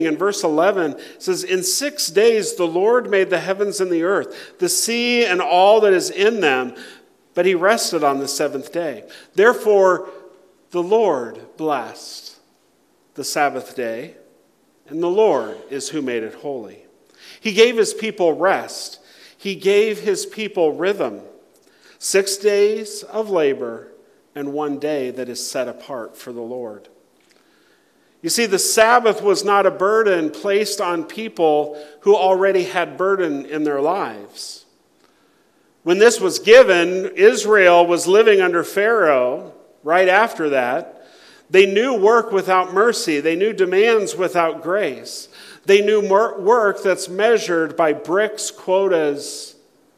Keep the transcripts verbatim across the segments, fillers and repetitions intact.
In verse eleven, it says, "In six days the Lord made the heavens and the earth, the sea and all that is in them, but he rested on the seventh day. Therefore the Lord blessed the Sabbath day, and the Lord is who made it holy." He gave his people rest. He gave his people rhythm. Six days of labor and one day that is set apart for the Lord. You see, the Sabbath was not a burden placed on people who already had burden in their lives. When this was given, Israel was living under Pharaoh right after that. They knew work without mercy. They knew demands without grace. They knew work that's measured by bricks, quotas,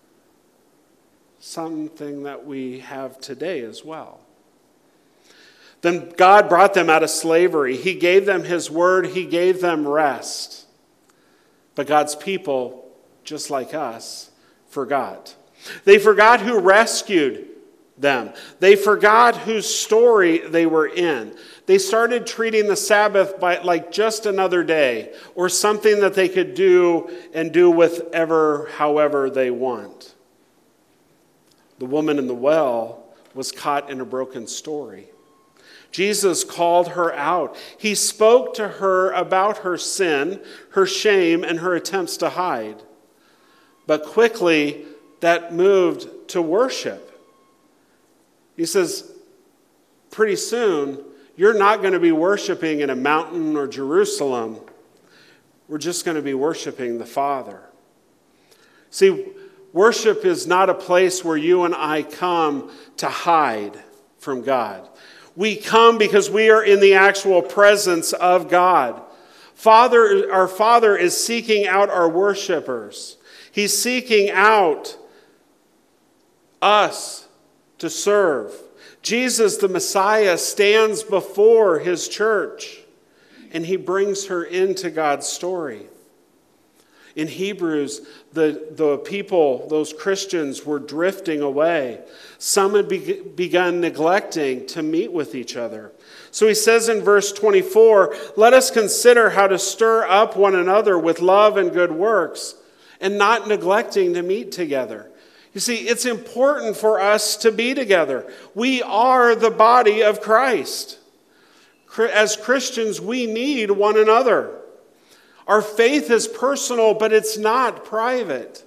something that we have today as well. Then God brought them out of slavery. He gave them his word. He gave them rest. But God's people, just like us, forgot. They forgot who rescued them. They forgot whose story they were in. They started treating the Sabbath by, like just another day or something that they could do and do with ever, however they want. The woman in the well was caught in a broken story. Jesus called her out. He spoke to her about her sin, her shame, and her attempts to hide. But quickly, that moved to worship. He says, pretty soon, you're not going to be worshiping in a mountain or Jerusalem. We're just going to be worshiping the Father. See, worship is not a place where you and I come to hide from God. We come because we are in the actual presence of God. Father, our Father is seeking out our worshipers. He's seeking out us to serve. Jesus, the Messiah, stands before his church, and he brings her into God's story. In Hebrews, the, the people, those Christians, were drifting away. Some had be, begun neglecting to meet with each other. So he says in verse twenty-four, "Let us consider how to stir up one another with love and good works, and not neglecting to meet together." You see, it's important for us to be together. We are the body of Christ. As Christians, we need one another. Our faith is personal, but it's not private.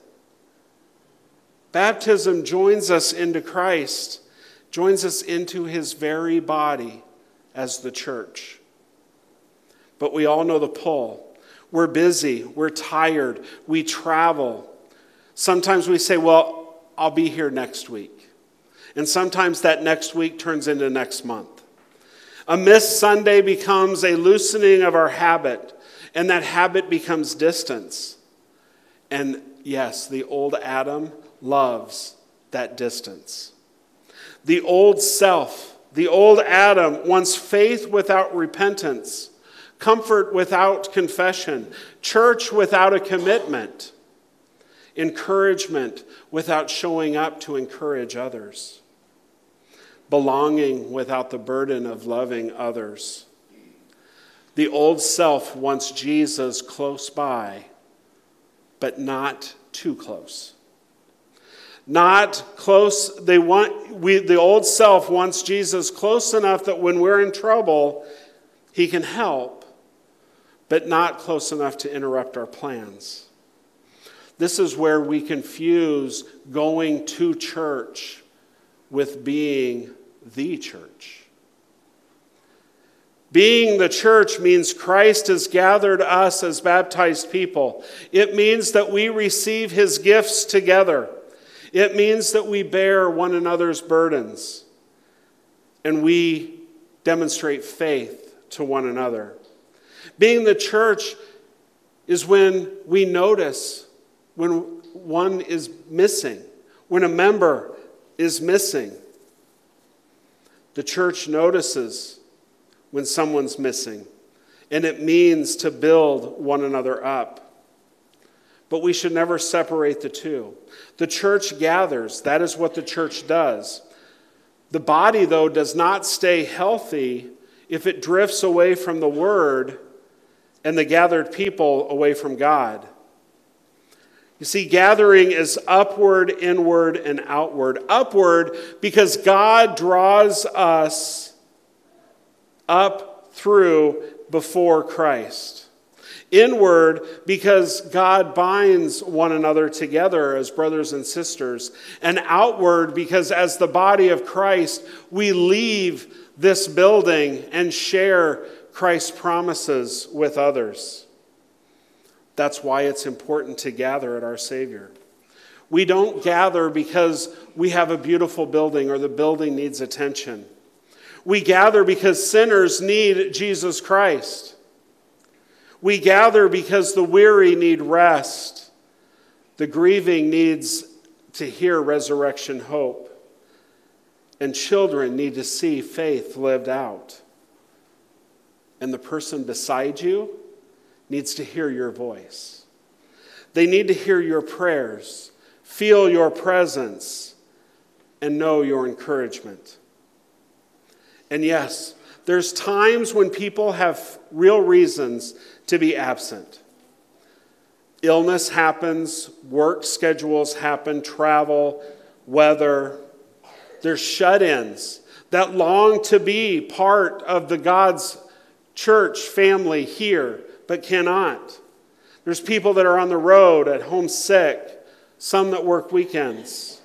Baptism joins us into Christ, joins us into his very body as the church. But we all know the pull. We're busy, we're tired, we travel. Sometimes we say, well, I'll be here next week. And sometimes that next week turns into next month. A missed Sunday becomes a loosening of our habit. And that habit becomes distance. And yes, the old Adam loves that distance. The old self, the old Adam wants faith without repentance, comfort without confession, church without a commitment, encouragement without showing up to encourage others, belonging without the burden of loving others. The old self wants Jesus close by, but not too close. Not close, they want, we, the old self wants Jesus close enough that when we're in trouble, he can help, but not close enough to interrupt our plans. This is where we confuse going to church with being the church. Being the church means Christ has gathered us as baptized people. It means that we receive his gifts together. It means that we bear one another's burdens and we demonstrate faith to one another. Being the church is when we notice when one is missing, when a member is missing. The church notices when someone's missing, and it means to build one another up. But we should never separate the two. The church gathers. That is what the church does. The body, though, does not stay healthy if it drifts away from the word and the gathered people away from God. You see, gathering is upward, inward, and outward. Upward because God draws us up through before Christ. Inward because God binds one another together as brothers and sisters. And outward because as the body of Christ, we leave this building and share Christ's promises with others. That's why it's important to gather at our Savior. We don't gather because we have a beautiful building or the building needs attention. We gather because sinners need Jesus Christ. We gather because the weary need rest. The grieving needs to hear resurrection hope. And children need to see faith lived out. And the person beside you needs to hear your voice. They need to hear your prayers, feel your presence, and know your encouragement. And yes, there's times when people have real reasons to be absent. Illness happens, work schedules happen, travel, weather. There's shut-ins that long to be part of the God's church family here, but cannot. There's people that are on the road, at home sick, some that work weekends.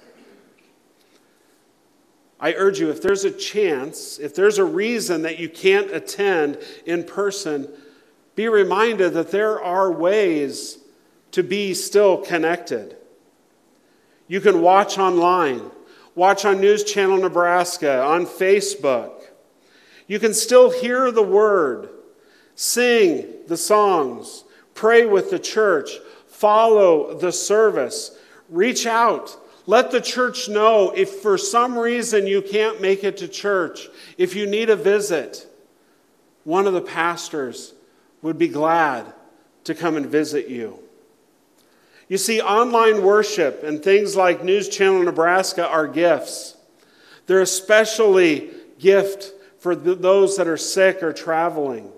I urge you, if there's a chance, if there's a reason that you can't attend in person, be reminded that there are ways to be still connected. You can watch online, watch on News Channel Nebraska, on Facebook. You can still hear the word, sing the songs, pray with the church, follow the service, reach out. Let the church know if for some reason you can't make it to church, if you need a visit, one of the pastors would be glad to come and visit you. You see, online worship and things like News Channel Nebraska are gifts. They're especially gift for those that are sick or traveling.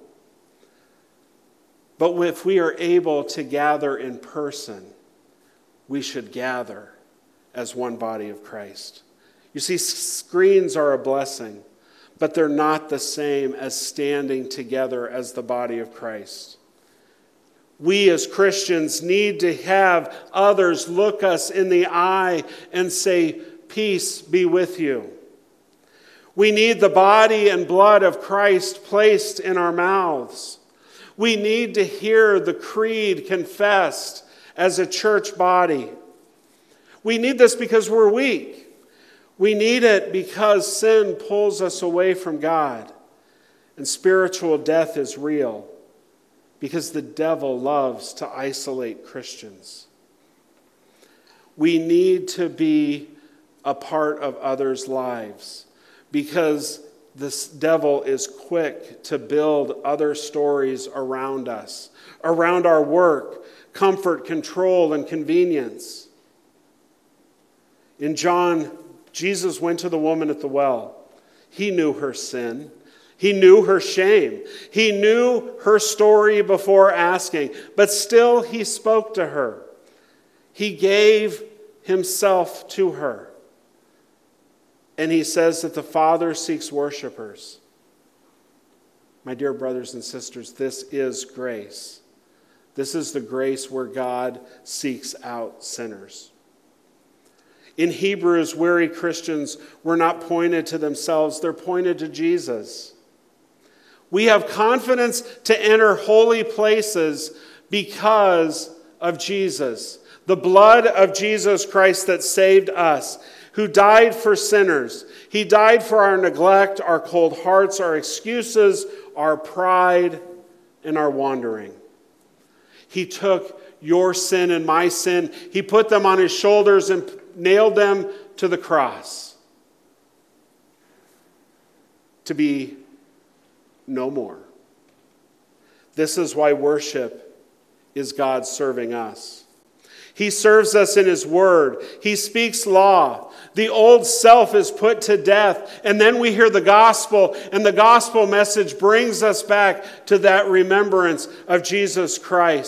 But if we are able to gather in person, we should gather as one body of Christ. You see, screens are a blessing, but they're not the same as standing together as the body of Christ. We as Christians need to have others look us in the eye and say, "Peace be with you." We need the body and blood of Christ placed in our mouths. We need to hear the creed confessed as a church body. We need this because we're weak. We need it because sin pulls us away from God. And spiritual death is real because the devil loves to isolate Christians. We need to be a part of others' lives because this devil is quick to build other stories around us, around our work, comfort, control, and convenience. In John, Jesus went to the woman at the well. He knew her sin. He knew her shame. He knew her story before asking, but still he spoke to her. He gave himself to her. And he says that the Father seeks worshipers. My dear brothers and sisters, this is grace. This is the grace where God seeks out sinners. In Hebrews, weary Christians were not pointed to themselves, they're pointed to Jesus. We have confidence to enter holy places because of Jesus, the blood of Jesus Christ that saved us, who died for sinners. He died for our neglect, our cold hearts, our excuses, our pride, and our wandering. He took your sin and my sin. He put them on his shoulders and nailed them to the cross to be no more. This is why worship is God serving us. He serves us in his word. He speaks law. The old self is put to death. And then we hear the gospel, and the gospel message brings us back to that remembrance of Jesus Christ.